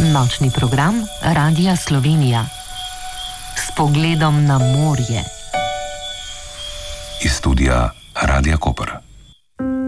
Nočni program Radia Slovenija s pogledom na morje. Iz studia Radia Koper.